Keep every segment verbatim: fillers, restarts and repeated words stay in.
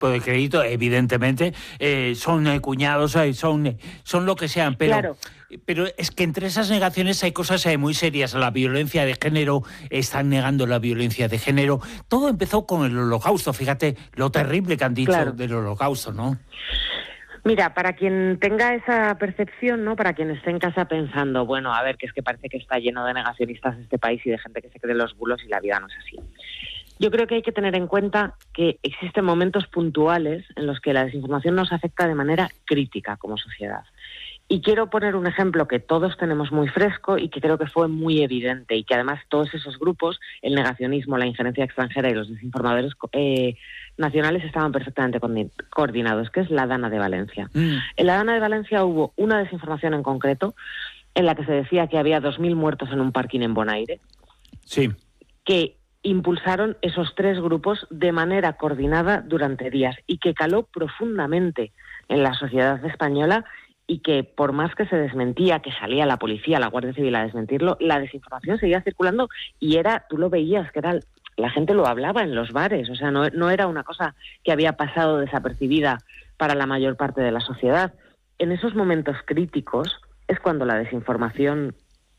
de crédito, evidentemente, eh, son eh, cuñados, eh, son, eh, son lo que sean, pero, Claro. pero es que entre esas negaciones hay cosas eh, muy serias. La violencia de género, están negando la violencia de género. Todo empezó con el Holocausto, fíjate lo terrible que han dicho Claro. del Holocausto, ¿no? Mira, para quien tenga esa percepción, ¿no? Para quien esté en casa pensando, bueno, a ver, que es que parece que está lleno de negacionistas este país y de gente que se cree los bulos y la vida no es así. Yo creo que hay que tener en cuenta que existen momentos puntuales en los que la desinformación nos afecta de manera crítica como sociedad. Y quiero poner un ejemplo que todos tenemos muy fresco y que creo que fue muy evidente y que además todos esos grupos, el negacionismo, la injerencia extranjera y los desinformadores eh, nacionales estaban perfectamente coordinados, que es la Dana de Valencia. Mm. En la Dana de Valencia hubo una desinformación en concreto en la que se decía que había dos mil muertos en un parking en Bonaire. Sí. Que impulsaron esos tres grupos de manera coordinada durante días y que caló profundamente en la sociedad española y que por más que se desmentía, que salía la policía, la Guardia Civil a desmentirlo, la desinformación seguía circulando y era, tú lo veías, que era, la gente lo hablaba en los bares, o sea, no, no era una cosa que había pasado desapercibida para la mayor parte de la sociedad. En esos momentos críticos es cuando la desinformación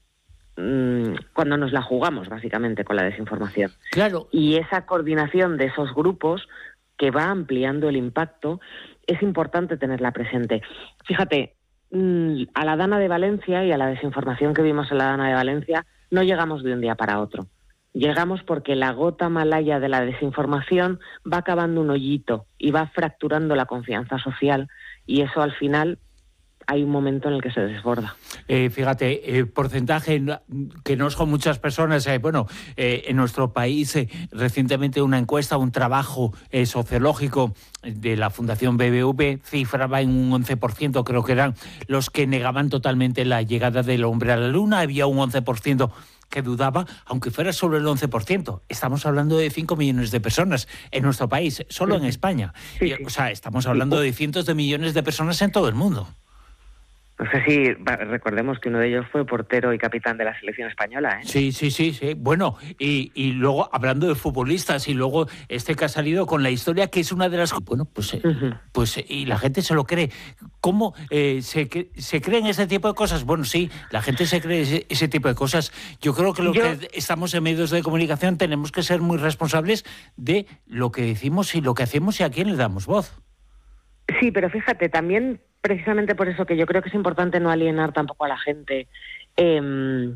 cuando nos la jugamos básicamente con la desinformación. Claro. Y esa coordinación de esos grupos que va ampliando el impacto es importante tenerla presente. Fíjate, a la Dana de Valencia y a la desinformación que vimos en la Dana de Valencia no llegamos de un día para otro. Llegamos porque la gota malaya de la desinformación va cavando un hoyito y va fracturando la confianza social y eso al final hay un momento en el que se desborda. Eh, fíjate, eh, porcentaje que no son muchas personas. Eh, bueno, eh, en nuestro país eh, recientemente una encuesta, un trabajo eh, sociológico de la Fundación B B V cifraba en un once por ciento, creo que eran los que negaban totalmente la llegada del hombre a la luna. Había un once por ciento que dudaba, aunque fuera solo el once por ciento. Estamos hablando de cinco millones de personas en nuestro país, solo en España. Sí, y, sí. O sea, estamos hablando de cientos de millones de personas en todo el mundo. No sé si recordemos que uno de ellos fue portero y capitán de la selección española, ¿eh? Sí, sí, sí, sí. Bueno, y, y luego hablando de futbolistas y luego este que ha salido con la historia que es una de las... Bueno, pues, eh, uh-huh. pues eh, y la gente se lo cree. ¿Cómo eh, se, se creen ese tipo de cosas? Bueno, sí, la gente se cree ese, ese tipo de cosas. Yo creo que los Yo... que estamos en medios de comunicación tenemos que ser muy responsables de lo que decimos y lo que hacemos y a quién le damos voz. Sí, pero fíjate, también... Precisamente por eso que yo creo que es importante no alienar tampoco a la gente. Eh,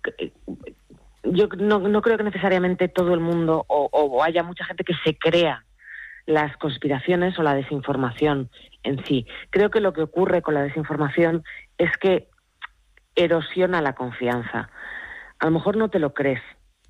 yo no, no creo que necesariamente todo el mundo o, o haya mucha gente que se crea las conspiraciones o la desinformación en sí. Creo que lo que ocurre con la desinformación es que erosiona la confianza. A lo mejor no te lo crees,